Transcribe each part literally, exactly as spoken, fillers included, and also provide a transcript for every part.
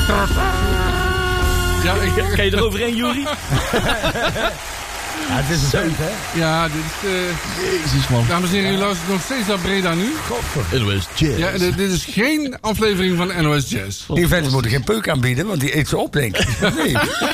Ja, ik... Kan je er overheen, Juri? Ja, het is een band, hè? Ja, dit is... Uh... Jezus, man. Dames en heren, u luistert nog steeds naar Breda nu. N O S Jazz. Ja, dit, dit is geen aflevering van N O S Jazz. Die vent moeten geen peuk aanbieden, want die eet ze op, denk ik. Nee.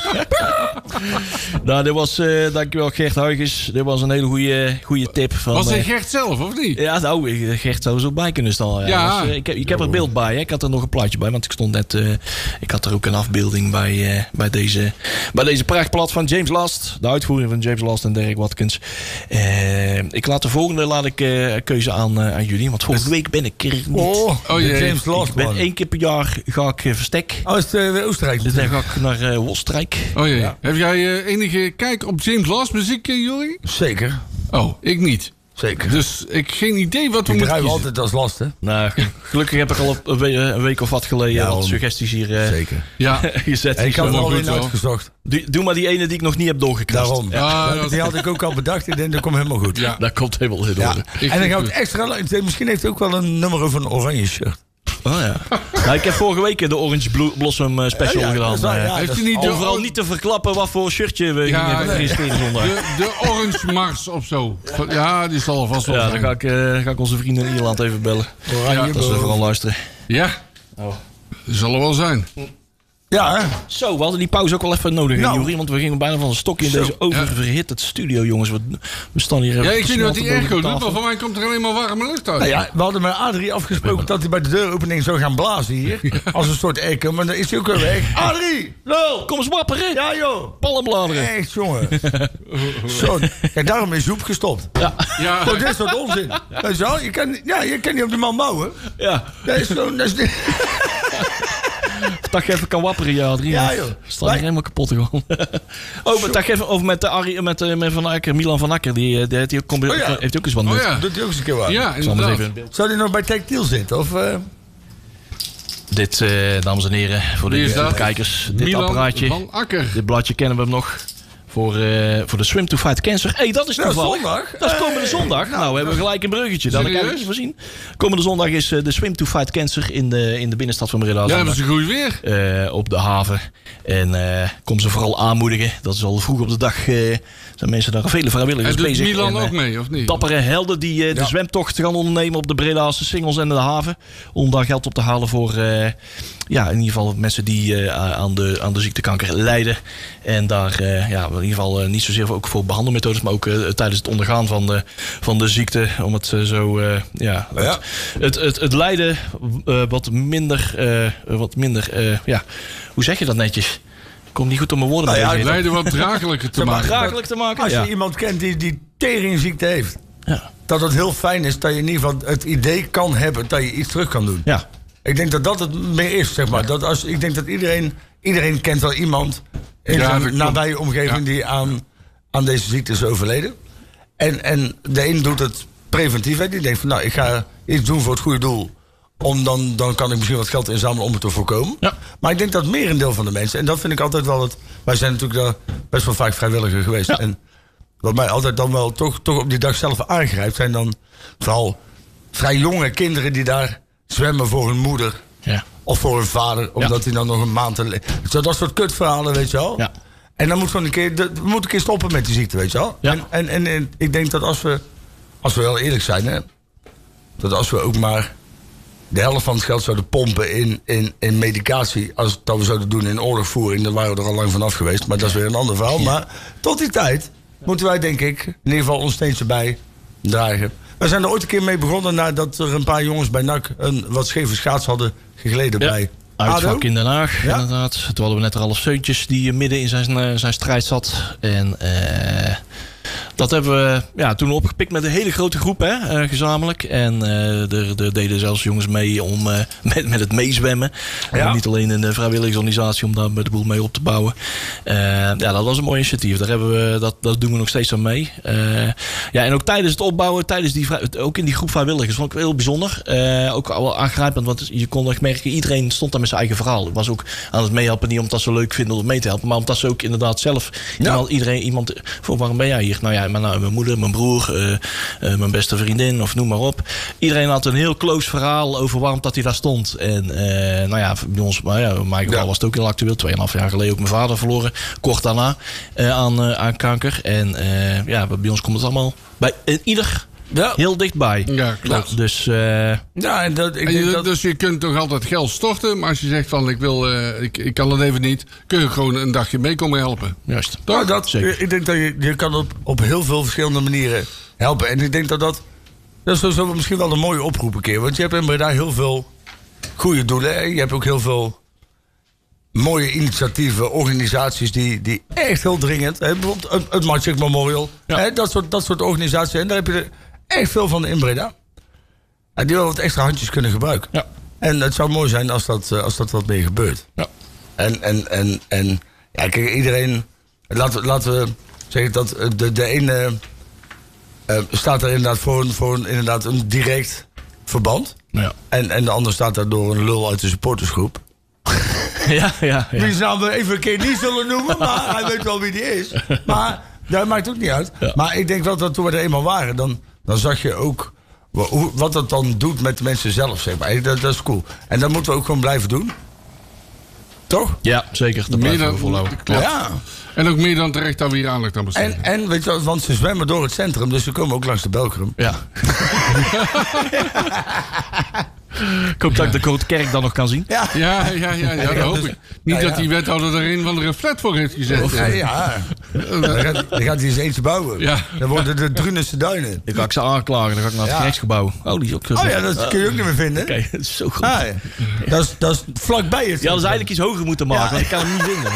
Nou, dit was, uh, dankjewel Gert Huygens. Dit was een hele goede, goede tip. Van, was hij uh, Gert zelf, of niet? Ja, nou, Gert zou zo bij kunnen staan. Ja. Ja. Was, uh, ik, heb, ik heb er beeld bij, hè. Ik had er nog een plaatje bij, want ik stond net... Uh, ik had er ook een afbeelding bij, uh, bij, deze, bij deze prachtplaat van James Last. De uitvoering van James Last en Derek Watkins. Uh, ik laat de volgende laat ik, uh, keuze aan, uh, aan jullie, want volgende week ben ik er niet. Oh, oh jee. James Last, Ik ben man. één keer per jaar ga ik uh, verstek. Oh, is het uh, Oostenrijk? Dus dan ga ik naar uh, Wolstrijk. Oh jee. Ja. Heb jij uh, enige kijk op James Last muziek, uh, Juri? Zeker. Oh, ik niet. Zeker. Dus ik heb geen idee wat we Ik moeten draai kiezen. altijd als last, hè? Nou, gelukkig heb ik al een week, een week of wat geleden Ja, wat om- suggesties hier uh, Zeker. Ja. gezet. En ik had wel er al goed in zo. uitgezocht. Doe, doe maar die ene die ik nog niet heb doorgekrast. Daarom. Ja, Ja, dat- die had ik ook al bedacht. Ik denk, dat komt helemaal goed. Ja. Dat komt helemaal in Ja. orde. Ik En dan vind ga ik het- extra lang. Misschien heeft hij ook wel een nummer over een oranje shirt. Oh ja. Nou, ik heb vorige week de Orange Blo- Blossom uh, special Ja, ja, gedaan. dat is wel- uh, ja, Heeft dat hij is niet al- de- Overal niet te verklappen wat voor shirtje we Ja, gingen nee. presenteren zondag. De, de Orange Mars of zo. Ja, die zal er vast wel Ja, dan zijn. ga ik, uh, ga ik onze vrienden in Ierland even bellen. Oranje. Dat ze vooral luisteren. Ja, Oh. die zal er wel zijn. Ja, hè? Zo, we hadden die pauze ook wel even nodig, Nou. Juri. Want we gingen bijna van een stokje in Zo. deze oververhitte studio, jongens. We, we staan hier even Ja, ik te weet niet wat smelten die boven echo de doet, tafel. maar voor mij komt er alleen maar warme lucht uit. Nou ja, we hadden met Adrie afgesproken dat hij bij de deuropening zou gaan blazen hier. Als een soort echo, maar dan is hij ook weer weg. Adrie! Lul! Kom eens wapperen. Ja, joh! Palmbladeren. Echt, jongen. Zo. Kijk, daarom is Joep gestopt. Ja. Ja, Voor dit soort onzin. Weet je wel? Je kan, ja, je kan niet op die man bouwen. Ja. Dat is zo... Dat is niet... Dat je even kan wapperen, ja, Adrie. Ja, joh. Staan hier helemaal kapot gewoon. Oh, maar dat even over met, de Arie, met, uh, met Van Akker, Milan van Akker. Die, uh, die, heeft, hij ook, Oh, ja. heeft hij ook eens wat oh nut. ja. Doet hij ook eens een keer waar. Ja, Ik zal hem eens inderdaad. even in beeld. Zou hij nog bij Tactiel zitten? Of, uh... Dit, uh, dames en heren, voor de, Wie is de dat? kijkers. Dit Milan apparaatje, van Akker. dit bladje kennen we hem nog. Voor, uh, voor de Swim to Fight Cancer. Hé, hey, dat is Ja, toevallig. zondag. Dat is komende zondag. Nou, we hebben gelijk een bruggetje. Dat had ik eigenlijk niet voorzien. Komende zondag is uh, de Swim to Fight Cancer in de, in de binnenstad van Breda. Ja, hebben ze goed weer. Uh, op de haven. En uh, kom ze vooral aanmoedigen. Dat is al vroeg op de dag. Uh, zijn mensen daar vele vrijwilligers En doet bezig. Milan en, uh, ook mee, of niet? Dappere helden die uh, de Ja. zwemtocht gaan ondernemen op de Bredaanse Singels en de haven. Om daar geld op te halen voor uh, ja, in ieder geval mensen die uh, aan, de, aan de ziektekanker lijden. En daar uh, ja, in ieder geval uh, niet zozeer voor, ook voor behandelmethodes, maar ook uh, tijdens het ondergaan van de, van de ziekte. Om het uh, zo, uh, ja, Ja. Het, het, het, het lijden uh, wat minder, uh, wat minder uh, ja, hoe zeg je dat netjes? Ik kom niet goed op mijn woorden. Nou ja, bij deze. Leiden wat draaglijker te Zeg maar, maken. Draaglijk te maken. Als je Ja. iemand kent die die teringziekte heeft... Ja. dat het heel fijn is dat je in ieder geval het idee kan hebben... dat je iets terug kan doen. Ja. Ik denk dat dat het meer is, zeg maar. Dat als, ik denk dat iedereen... iedereen kent wel iemand... in Ja, dat zijn klopt. nabije omgeving Ja. die aan, aan deze ziekte is overleden. En, en de een doet het preventief. Hè. Die denkt van, nou, ik ga iets doen voor het goede doel... Om dan, dan kan ik misschien wat geld inzamelen om het te voorkomen. Ja. Maar ik denk dat het merendeel van de mensen... en dat vind ik altijd wel het... wij zijn natuurlijk daar best wel vaak vrijwilliger geweest. Ja. En wat mij altijd dan wel toch, toch op die dag zelf aangrijpt... zijn dan vooral vrij jonge kinderen die daar zwemmen voor hun moeder... Ja. of voor hun vader, omdat hij dan nog een maand... Te Zo, dat soort kutverhalen, weet je wel. Ja. En dan moet gewoon een keer... de- we moeten een keer stoppen met die ziekte, weet je wel. Ja. En, en, en, en ik denk dat als we... als we wel eerlijk zijn, hè... dat als we ook maar... de helft van het geld zouden pompen in, in, in medicatie... als dat we zouden doen in oorlogvoering... dan waren we er al lang vanaf geweest. Maar dat is weer een ander verhaal. Maar tot die tijd moeten wij, denk ik... in ieder geval ons steentje bij dragen. We zijn er ooit een keer mee begonnen... nadat er een paar jongens bij N A C... een wat scheve schaats hadden gegleden Ja. bij ADO. Uitvak in Den Haag, Ja. inderdaad. Toen hadden we net Ralf Seuntjes die midden in zijn, uh, zijn strijd zat. En uh, dat hebben we ja, toen opgepikt met een hele grote groep, hè, uh, gezamenlijk. En uh, er, er deden zelfs jongens mee om, uh, met, met het meezwemmen. Ja. Uh, niet alleen een vrijwilligersorganisatie om daar met de boel mee op te bouwen. Uh, ja, dat was een mooi initiatief. Daar hebben we, dat, dat doen we nog steeds aan mee. Uh, ja, en ook tijdens het opbouwen, tijdens die, ook in die groep vrijwilligers, vond ik heel bijzonder. Uh, ook wel aangrijpend, want je kon echt merken, iedereen stond daar met zijn eigen verhaal. Ik was ook aan het meehelpen, niet omdat ze leuk vinden om mee te helpen, maar omdat ze ook inderdaad zelf, Ja. iemand, iedereen, iemand, voor waarom ben jij hier? Nou ja, mijn, mijn, mijn moeder, mijn broer, uh, uh, mijn beste vriendin of noem maar op. Iedereen had een heel close verhaal over waarom dat hij daar stond. En uh, nou ja, bij ons, maar ja, in mijn geval ja. was het ook heel actueel. Tweeënhalf jaar geleden ook mijn vader verloren. Kort daarna uh, aan, uh, aan kanker. En uh, ja, bij ons komt het allemaal bij in ieder... Ja. Heel dichtbij. Ja, klopt. Ja, dus, uh... ja, en dat, ik en je, denk dat... dus je kunt toch altijd geld storten. Maar als je zegt van ik wil, uh, ik, ik kan het even niet. Kun je gewoon een dagje mee komen helpen. Juist. Nou, dat, ik denk dat je, je kan op, op heel veel verschillende manieren helpen. En ik denk dat dat... Dat is sowieso misschien wel een mooie oproep een keer. Want je hebt in Breda heel veel goede doelen. Je hebt ook heel veel mooie initiatieven, organisaties die, die echt heel dringend... Hè, bijvoorbeeld het, het Maciek Memorial. Ja. Hè, dat, soort, dat soort organisaties. En daar heb je er echt veel van in Breda. En die wel wat extra handjes kunnen gebruiken. Ja. En het zou mooi zijn als dat, als dat wat meer gebeurt. Ja. En, en, en, en ja, kijk, iedereen... Laten, laten we zeggen dat de, de ene... Uh, staat er inderdaad voor een, voor een, inderdaad een direct verband. Ja. En, en de ander staat daar door een lul uit de supportersgroep. Ja, ja, ja. Die zou we even een keer niet zullen noemen, maar hij weet wel wie die is. Maar dat maakt ook niet uit. Ja. Maar ik denk wel dat toen we er eenmaal waren, dan, dan zag je ook hoe, wat dat dan doet met de mensen zelf, zeg maar. Dat, dat is cool. En dat moeten we ook gewoon blijven doen. Toch? Ja, zeker. Dat blijven we volhouden. Ja. En ook meer dan terecht dat we hier aandacht aan besteden. En, en weet je wat, want ze zwemmen door het centrum, dus ze komen ook langs de Belkrum. Ja. Ik hoop dat ik de Grote Kerk dan nog kan zien. Ja, ja, ja, ja, ja dat hoop ik. Niet ja, ja. dat die wethouder er een van de flat voor heeft gezet. Ja, ja. Dan gaat, dan gaat hij eens eentje bouwen. Ja. Dan worden de Drunense duinen. Dan ga ik ze aanklagen, dan ga ik naar het ja. gerechtsgebouw. Oh, die is ook oh ja, dat kun je ook niet meer vinden. Oké, okay, dat is zo goed. Ah, ja. dat, is, dat is vlakbij het. Ja, dat is eigenlijk iets hoger moeten maken, ja. want ik kan hem niet vinden.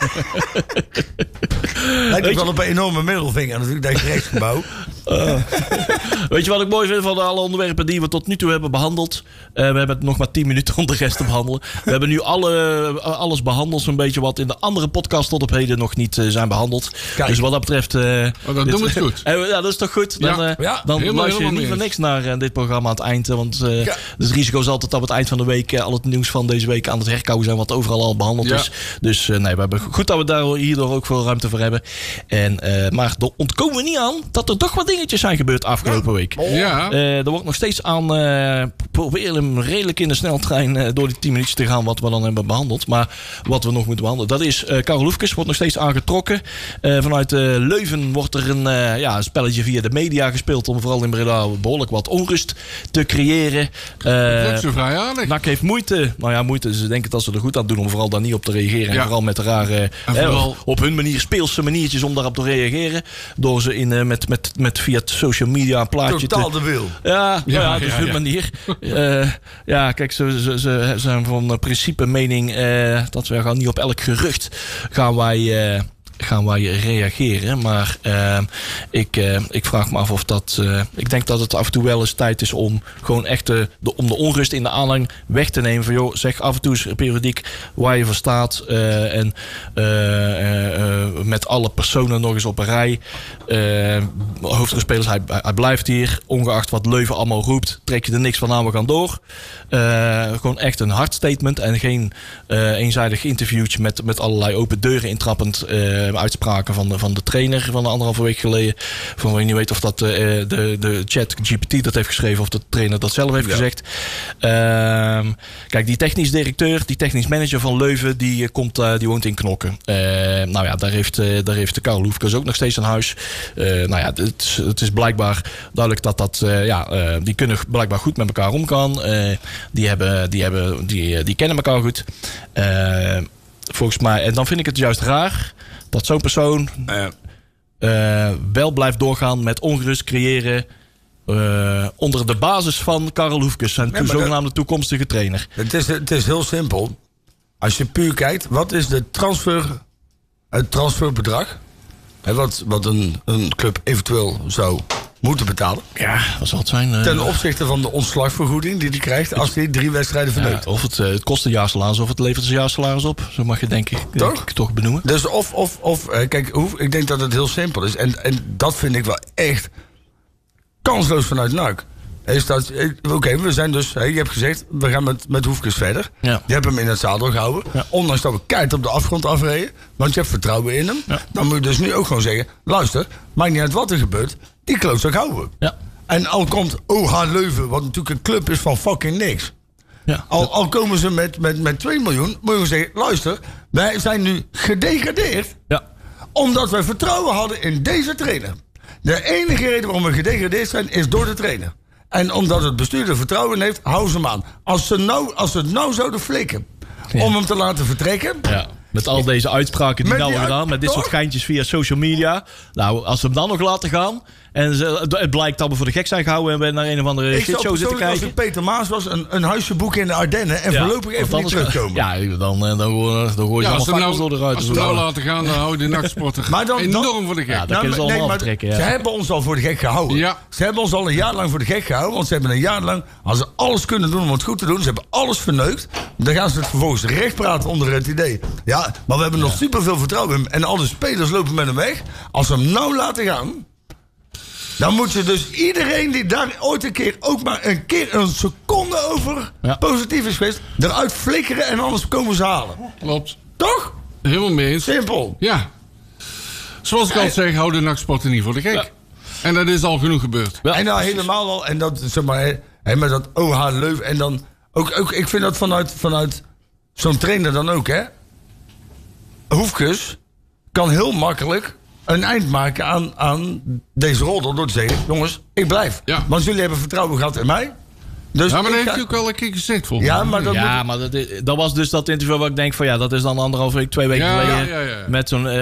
Lijkt ook wel op een enorme middelvinger, natuurlijk, dat gerechtsgebouw. Uh. Weet je wat ik mooi vind van alle onderwerpen die we tot nu toe hebben behandeld? Uh, we hebben nog maar tien minuten om de rest te behandelen. We hebben nu alle, alles behandeld, zo'n beetje wat in de andere podcast tot op heden nog niet uh, zijn behandeld. Kijk. Dus wat dat betreft... Uh, oh, dan dit, doen we het goed. Uh, ja, dat is toch goed? Dan, uh, ja. Ja. dan helemaal, luister je niet voor niks naar uh, dit programma aan het eind. Want uh, ja. het risico is altijd dat we het eind van de week... Uh, al het nieuws van deze week aan het herkauwen zijn... wat overal al behandeld ja. is. Dus uh, nee, we hebben goed dat we daar hierdoor ook veel ruimte voor hebben. En, uh, maar er ontkomen we niet aan dat er toch wat dingetjes zijn gebeurd afgelopen ja. week. Ja. Uh, er wordt nog steeds aan... Uh, proberen hem redelijk in de sneltrein uh, door die tien minuutjes te gaan... wat we dan hebben behandeld. Maar wat we nog moeten behandelen... dat is uh, Karel Hoefkes, wordt nog steeds aangetrokken. Uh, vanuit uh, Leuven wordt er een, uh, ja, een spelletje via de media gespeeld... om vooral in Breda behoorlijk wat onrust te creëren. Uh, dat is zo vrij aardig. N A C heeft moeite. Nou ja, moeite. Ze denken dat ze er goed aan doen om vooral daar niet op te reageren. Ja. En vooral met de rare... Vooral... Uh, op hun manier speelse maniertjes om daarop te reageren. Door ze in, uh, met, met, met via social media een plaatje Totaal te... de wil. Ja, ja, ja, dat is ja, hun ja. manier. Uh, ja, kijk, ze, ze, ze zijn van principe mening uh, dat we gaan niet op elk gerucht gaan wij... Uh, gaan wij reageren. Maar uh, ik, uh, ik vraag me af of dat... Uh, ik denk dat het af en toe wel eens tijd is om gewoon echt de, de, om de onrust in de aanhang weg te nemen. Van joh, zeg af en toe eens periodiek waar je voor staat. Uh, en uh, uh, uh, met alle personen nog eens op een rij. Uh, hoofdrolspelers, hij, hij blijft hier. Ongeacht wat Leuven allemaal roept, trek je er niks van aan, we gaan door. Uh, gewoon echt een hard statement en geen uh, eenzijdig interviewtje met, met allerlei open deuren intrappend uh, uitspraken van de, van de trainer van de anderhalve week geleden. Van waar je niet weet of dat uh, de, de chat G P T dat heeft geschreven of de trainer dat zelf heeft ja. gezegd. Uh, kijk, die technisch directeur, die technisch manager van Leuven, die, komt, uh, die woont in Knokken. Uh, nou ja, daar heeft, uh, daar heeft de Karel Hoefkes ook nog steeds een huis. Uh, nou ja, het is, het is blijkbaar duidelijk dat dat, uh, ja, uh, die kunnen blijkbaar goed met elkaar omgaan. Uh, die, hebben, die, hebben, die, die kennen elkaar goed. Uh, volgens mij, en dan vind ik het juist raar dat zo'n persoon uh, uh, wel blijft doorgaan met ongerust creëren uh, onder de basis van Karel Hoefkes, zijn nee, zogenaamde de, toekomstige trainer. Het is, het is heel simpel. Als je puur kijkt, wat is de transfer, het transferbedrag? Hè, wat wat een, een club eventueel zou moeten betalen. Ja, wat zal het zijn? Uh, Ten opzichte van de ontslagvergoeding die hij krijgt als hij drie wedstrijden verneukt. Ja, of het, uh, het kost een jaarsalaris of het levert een jaarsalaris op. Zo mag je denk ik toch, denk ik, toch benoemen. Dus of, of, of uh, kijk, hoe, ik denk dat het heel simpel is. En, en dat vind ik wel echt kansloos vanuit N A C. is dat... Oké, okay, we zijn dus... Hey, je hebt gezegd, we gaan met, met Hoefkes verder. Ja. Je hebt hem in het zadel gehouden. Ja. Ondanks dat we keihard op de afgrond afreden. Want je hebt vertrouwen in hem. Ja. Dan moet je dus nu ook gewoon zeggen... Luister, maakt niet uit wat er gebeurt. Die klootzak houden we. Ja. En al komt O H Leuven, wat natuurlijk een club is van fucking niks. Ja. Al, al komen ze met, met, met twee miljoen, moet je zeggen... Luister, wij zijn nu gedegradeerd... Ja. omdat wij vertrouwen hadden in deze trainer. De enige reden waarom we gedegradeerd zijn, is door de trainer. En omdat het bestuur er vertrouwen in heeft, houden ze hem aan. Als ze, nou, als ze het nou zouden flikken Ja. om hem te laten vertrekken... Ja. Met al deze uitspraken die Met nou die worden uit- gedaan. Met dit toch? soort geintjes via social media. Nou, als ze hem dan nog laten gaan. En ze, het blijkt dat we voor de gek zijn gehouden. En we naar een of andere Ik zou shitshow zitten persoonlijk, als kijken. ik Peter Maas was, een, een huisje boeken in de Ardennen... en Ja, voorlopig even want niet anders- terugkomen. Ja, dan, eh, dan, hoor- dan gooi je Ja, ze als ze allemaal nou, fakkels door de ruiten. als ze nou laten gaan, dan houden de nachtsporter Maar dan- dan- enorm voor de gek. Ja, dan kunnen ze allemaal maar aftrekken. Ja. Ze hebben ons al voor de gek gehouden. Ja. Ze hebben ons al een jaar lang voor de gek gehouden. Want ze hebben een jaar lang, als ze alles kunnen doen om het goed te doen... ze hebben alles verneukt. Dan gaan ze het vervolgens recht praten onder het idee. Ja, maar we hebben nog superveel vertrouwen in hem. En alle spelers lopen met hem weg. Als ze hem nou laten gaan... dan moet je dus iedereen die daar ooit een keer... ook maar een keer een seconde over Ja. positief is geweest... eruit flikkeren en anders komen ze halen. Klopt. Toch? Helemaal mee eens. Simpel. Ja. Zoals ik altijd zeg, hou de nachtsporter niet voor de gek. Ja. En dat is al genoeg gebeurd. Ja, en nou helemaal al, en dat zeg maar, hè, hè, met dat O H Leuven. En dan ook, ook, ik vind dat vanuit, vanuit zo'n trainer dan ook, hè. Hoefkes kan heel makkelijk een eind maken aan, aan deze rol door te zeggen: jongens, ik blijf. Ja. Want jullie hebben vertrouwen gehad in mij. Dus Ja, maar dat ik heeft ga- hij ook wel een keer gezegd volgens Ja, mij. maar dat ja, moet... maar dat, is- dat was dus dat interview waar ik denk van ja, dat is dan anderhalf week, twee weken Ja, geleden. ja, ja, ja. Met zo'n